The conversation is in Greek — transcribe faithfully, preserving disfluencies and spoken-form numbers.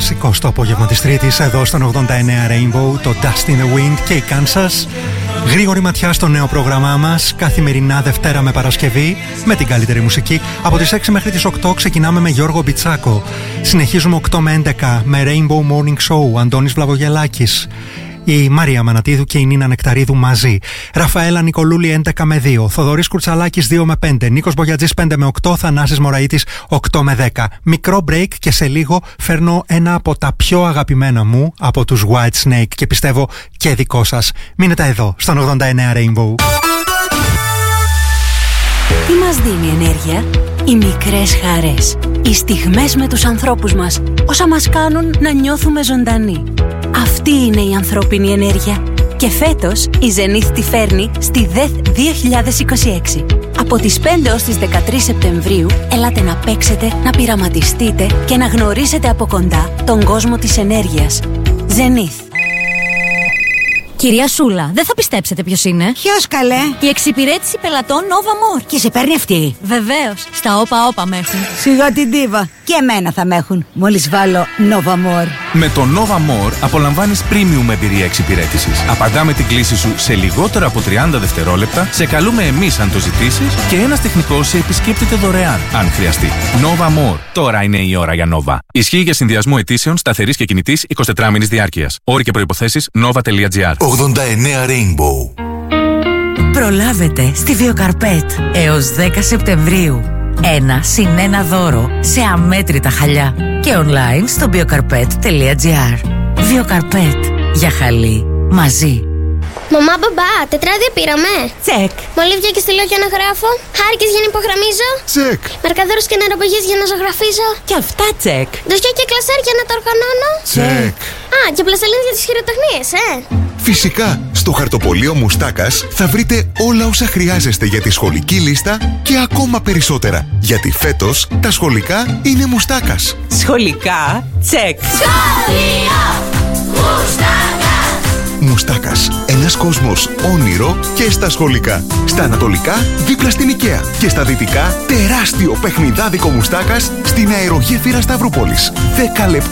κλασικό στο απόγευμα της Τρίτης εδώ στον ογδόντα εννέα Rainbow, το Dust in the Wind και η Kansas. Γρήγορη ματιά στο νέο πρόγραμμά μας, καθημερινά Δευτέρα με Παρασκευή, με την καλύτερη μουσική. Από τις έξι μέχρι τις οκτώ ξεκινάμε με Γιώργο Μπιτσάκο. Συνεχίζουμε οκτώ με έντεκα με Rainbow Morning Show, Αντώνης Βλαβογελάκης, η Μαρία Μανατίδου και η Νίνα Νεκταρίδου μαζί. Ραφαέλα Νικολούλη έντεκα με δύο. Θοδωρής Κουρτσαλάκης δύο με πέντε. Νίκος Μπογιατζής πέντε με οκτώ. Θανάσης Μωραΐτης οκτώ με δέκα. Μικρό break και σε λίγο φέρνω ένα από τα πιο αγαπημένα μου από τους White Snake και πιστεύω και δικό σας. Μείνετε εδώ στον ογδόντα εννέα Rainbow. Τι μας δίνει ενέργεια? Οι μικρές χαρές. Οι στιγμές με τους ανθρώπους μας. Όσα μας κάνουν να νιώθουμε ζωντανοί. Αυτή είναι η ανθρώπινη ενέργεια. Και φέτος η Zenith τη φέρνει στη ΔΕΘ δύο χιλιάδες είκοσι έξι. Από τις πέντε ως τις δεκατρείς Σεπτεμβρίου ελάτε να παίξετε, να πειραματιστείτε και να γνωρίσετε από κοντά τον κόσμο της ενέργειας. Zenith. Κυρία Σούλα, δεν θα πιστέψετε ποιος είναι. Ποιος καλέ? Η εξυπηρέτηση πελατών Nova More. Και σε παίρνει αυτή? Βεβαίως, στα όπα όπα με έχουν. Σιγά την ντίβα. Και εμένα θα με έχουν, μόλις βάλω Nova More. Με το Nova More απολαμβάνεις premium εμπειρία εξυπηρέτησης. Απαντάμε την κλήση σου σε λιγότερο από τριάντα δευτερόλεπτα, σε καλούμε εμείς αν το ζητήσεις και ένας τεχνικός σε επισκέπτεται δωρεάν, αν χρειαστεί. Nova More. Τώρα είναι η ώρα για Nova. Ισχύει για συνδυασμό αιτήσεων σταθερής και κινητής εικοσιτετράμινης διάρκειας. Όροι και προϋποθέσεις nova τελεία gr. ογδόντα εννέα Rainbow. Προλάβετε στη Βιοκαρπέτ έως δέκα Σεπτεμβρίου. Ένα συν ένα δώρο σε αμέτρητα χαλιά και online στο biocarpet τελεία gr. Βιοκαρπέτ. Για χαλί. Μαζί. Μαμά, μπαμπά, τετράδια πήραμε. Τσεκ. Μολύβια και στυλό για να γράφω. Χάρηκες για να υπογραμμίζω. Τσεκ. Μαρκαδόρους και νεροπηγές για να ζωγραφίζω. Και αυτά τσεκ. Ντοσιά και κλασέρ για να τα οργανώνω. Τσεκ. Α, και πλαστελίνες για τις χειροτεχνίες, ε. Φυσικά, στο χαρτοπολείο Μουστάκας θα βρείτε όλα όσα χρειάζεστε για τη σχολική λίστα και ακόμα περισσότερα. Γιατί φέτος τα σχολικά είναι Μουστάκας. Σχολικά τσεκ. Σχολείο Μουστάκα. Μουστάκας, ένας κόσμος όνειρο και στα σχολικά. Στα ανατολικά, δίπλα στην Οικαία. Και στα δυτικά, τεράστιο παιχνιδάδικο Μουστάκας στην αερογέφυρα Σταυρούπολης. δέκα λεπτά